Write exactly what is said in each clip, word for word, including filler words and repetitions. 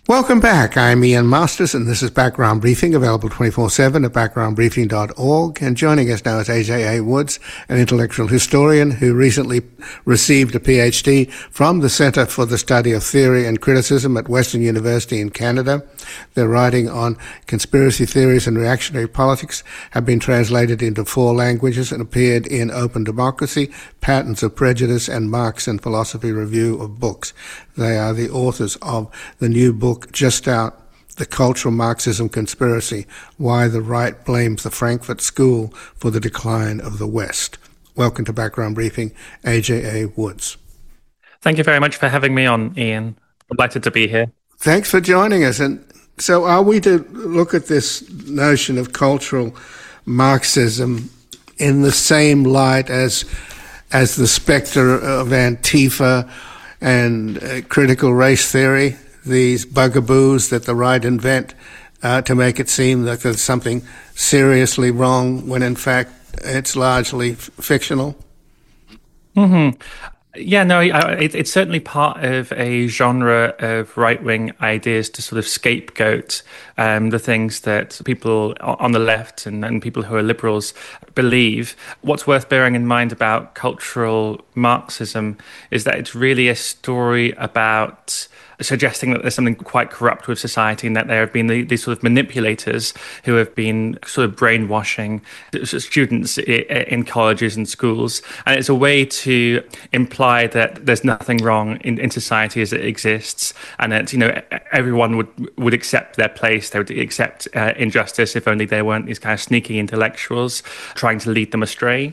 Welcome back. I'm Ian Masters, and this is Background Briefing, available twenty-four seven at background briefing dot org. And joining us now is A J A Woods, an intellectual historian who recently received a P H D from the Center for the Study of Theory and Criticism at Western University in Canada. Their writing on conspiracy theories and reactionary politics have been translated into four languages and appeared in Open Democracy, Patterns of Prejudice, and Marx and Philosophy Review of Books. They are the authors of the new book just out, The Cultural Marxism Conspiracy, Why the Right Blames the Frankfurt School for the Decline of the West. Welcome to Background Briefing, A J A Woods. Thank you very much for having me on, Ian. I'm delighted to be here. Thanks for joining us. And so are we to look at this notion of cultural Marxism in the same light as as the spectre of Antifa and uh, critical race theory, these bugaboos that the right invent uh, to make it seem that there's something seriously wrong when in fact it's largely f- fictional? Mm-hmm. Yeah, no, it, it's certainly part of a genre of right-wing ideas to sort of scapegoat um, the things that people on the left and, and people who are liberals believe. What's worth bearing in mind about cultural Marxism is that it's really a story about suggesting that there's something quite corrupt with society and that there have been these sort of manipulators who have been sort of brainwashing students in colleges and schools. And it's a way to imply that there's nothing wrong in, in society as it exists and that, you know, everyone would, would accept their place, they would accept uh, injustice if only there weren't these kind of sneaky intellectuals trying to lead them astray.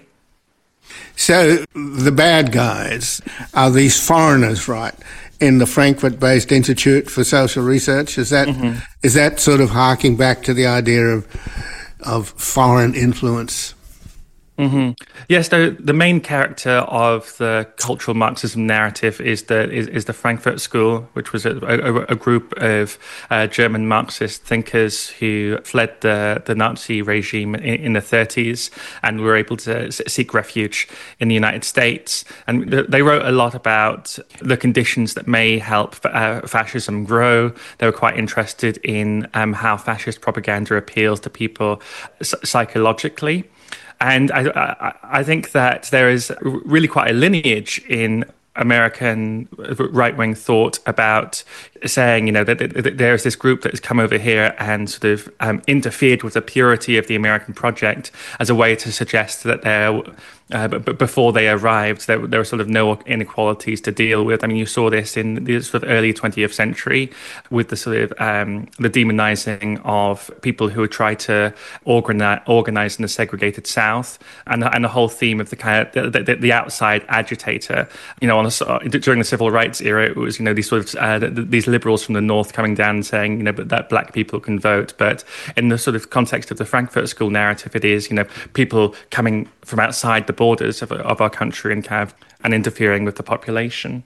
So the bad guys are these foreigners, right? In the Frankfurt-based Institute for Social Research, is that mm-hmm. is that sort of harking back to the idea of of foreign influence? Mm-hmm. Yes, so the main character of the cultural Marxism narrative is the is, is the Frankfurt School, which was a, a, a group of uh, German Marxist thinkers who fled the, the Nazi regime in, in the thirties and were able to seek refuge in the United States. And they wrote a lot about the conditions that may help uh, fascism grow. They were quite interested in um, how fascist propaganda appeals to people psychologically. And I, I, I think that there is really quite a lineage in American right-wing thought about saying, you know, that, that there's this group that has come over here and sort of um, interfered with the purity of the American project as a way to suggest that there, uh, but before they arrived, there, there were sort of no inequalities to deal with. I mean, you saw this in the sort of early twentieth century with the sort of um, the demonizing of people who would try to organize, organize in the segregated South, and and the whole theme of the kind of the, the, the outside agitator. You know, on a, during the civil rights era, it was, you know, these sort of uh, these liberals from the North coming down and saying, you know, but that black people can vote. But in the sort of context of the Frankfurt School narrative, it is, you know, people coming from outside the borders of, of our country and kind of and interfering with the population.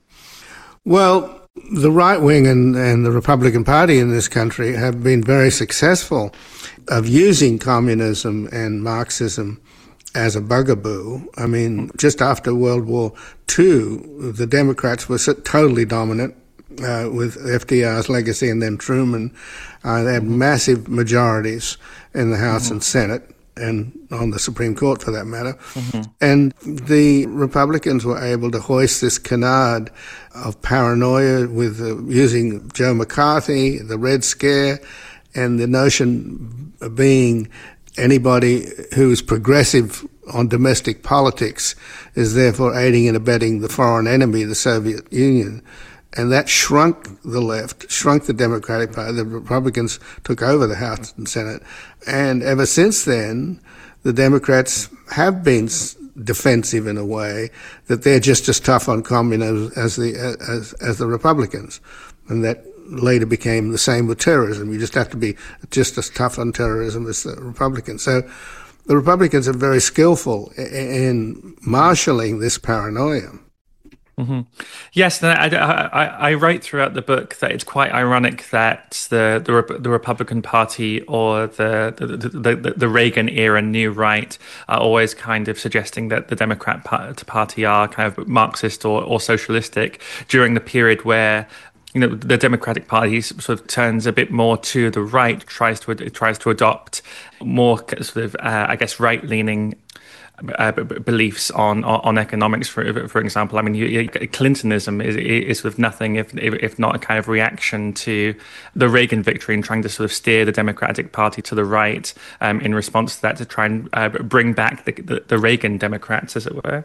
Well, the right wing and, and the Republican Party in this country have been very successful of using communism and Marxism as a bugaboo. I mean, just after World War Two, the Democrats were totally dominant uh, with F D R's legacy and then Truman. Uh, they had mm-hmm. massive majorities in the House mm-hmm. and Senate, and on the Supreme Court for that matter. Mm-hmm. And the Republicans were able to hoist this canard of paranoia with uh, using Joe McCarthy, the Red Scare, and the notion being anybody who is progressive on domestic politics is therefore aiding and abetting the foreign enemy, the Soviet Union. And that shrunk the left, shrunk the Democratic Party. The Republicans took over the House and Senate. And ever since then, the Democrats have been defensive in a way that they're just as tough on communism as the, as, as the Republicans. And that later became the same with terrorism. You just have to be just as tough on terrorism as the Republicans. So the Republicans are very skillful in marshalling this paranoia. Mm-hmm. Yes, I, I, I write throughout the book that it's quite ironic that the the, the Republican Party or the the, the the Reagan era New Right are always kind of suggesting that the Democrat Party are kind of Marxist or, or socialistic during the period where you know, the Democratic Party sort of turns a bit more to the right, tries to it tries to adopt more sort of, uh, I guess, right-leaning Uh, b- beliefs on, on on economics, for for example. I mean, you, you, Clintonism is is sort of nothing if if not a kind of reaction to the Reagan victory and trying to sort of steer the Democratic Party to the right um, in response to that, to try and uh, bring back the, the the Reagan Democrats, as it were.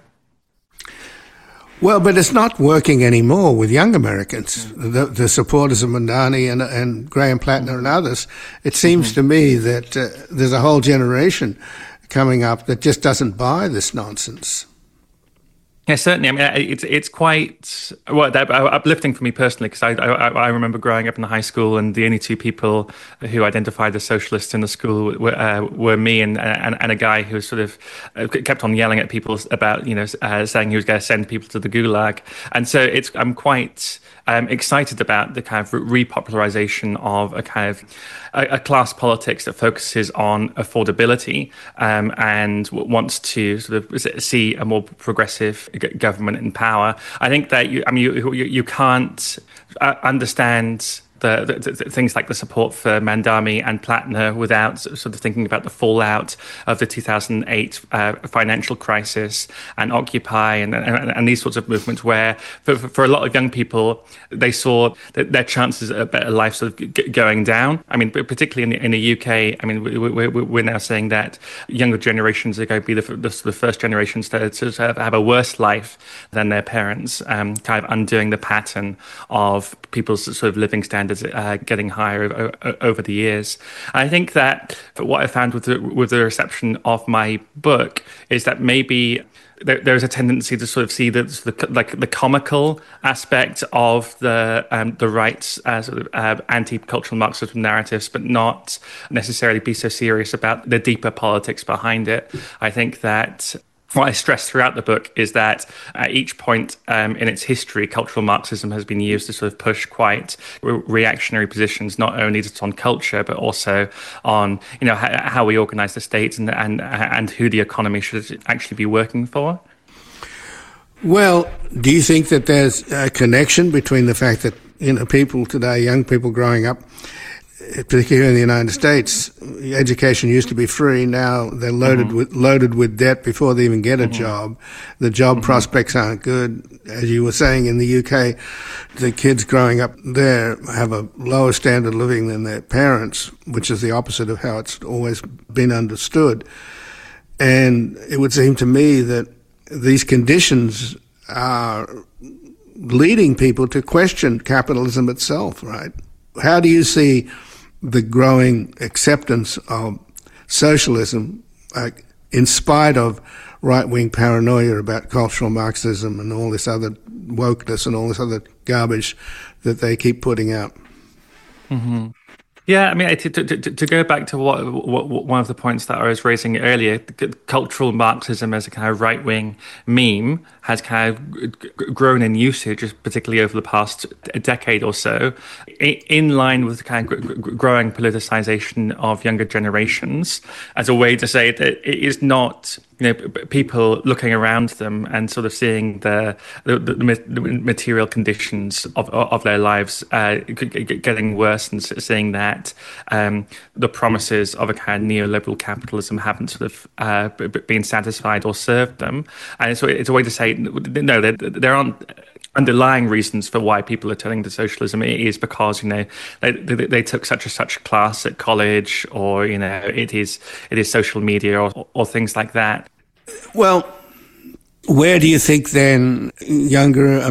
Well, but it's not working anymore with young Americans, the, the supporters of Mamdani and, and Graham Plattner and others. It seems mm-hmm. to me that uh, there's a whole generation coming up that just doesn't buy this nonsense. Yeah, certainly. I mean, it's it's quite well uplifting for me personally, because I, I I remember growing up in high school, and the only two people who identified as socialists in the school were uh, were me and, and and a guy who sort of kept on yelling at people about, you know, uh, saying he was going to send people to the gulag. And so it's I'm quite um, excited about the kind of repopularization of a kind of a, a class politics that focuses on affordability um, and wants to sort of see a more progressive government in power. I think that you, I mean, you you, you can't uh, understand The, the, the things like the support for Mamdani and Plattner without sort of thinking about the fallout of the two thousand eight uh, financial crisis and Occupy and, and, and these sorts of movements, where for, for a lot of young people, they saw that their chances of a better life sort of g- going down. I mean, particularly in the, in the U K, I mean, we, we, we're now saying that younger generations are going to be the, the, the first generations to, to have a worse life than their parents, um, kind of undoing the pattern of people's sort of living standards Uh, getting higher over, over the years. I think that what I found with the, with the reception of my book is that maybe there, there's a tendency to sort of see the, the like the comical aspect of the um, the right's uh, sort of uh, anti-cultural Marxism narratives, but not necessarily be so serious about the deeper politics behind it. I think that what I stress throughout the book is that at each point um, in its history, cultural Marxism has been used to sort of push quite re- reactionary positions, not only just on culture, but also on, you know, h- how we organize the state and, and and who the economy should actually be working for. Well, do you think that there's a connection between the fact that, you know, people today, young people growing up, particularly in the United States, education used to be free. Now they're loaded mm-hmm. with loaded with debt before they even get a mm-hmm. job. The job mm-hmm. prospects aren't good. As you were saying, in the U K, the kids growing up there have a lower standard of living than their parents, which is the opposite of how it's always been understood. And it would seem to me that these conditions are leading people to question capitalism itself, right? How do you see the growing acceptance of socialism, uh, in spite of right-wing paranoia about cultural Marxism and all this other wokeness and all this other garbage that they keep putting out? Mm-hmm. Yeah, I mean, to, to, to go back to what, what one of the points that I was raising earlier, cultural Marxism as a kind of right-wing meme has kind of grown in usage, particularly over the past decade or so, in line with the kind of growing politicization of younger generations, as a way to say that it is not, you know, people looking around them and sort of seeing the the, the material conditions of of their lives uh, getting worse, and seeing that um, the promises of a kind of neoliberal capitalism haven't sort of uh, been satisfied or served them. And so it's a way to say, no, there, there aren't underlying reasons for why people are turning to socialism. It is because, you know, they, they, they took such a such class at college, or, you know, it is it is social media or, or things like that. Well, where do you think then younger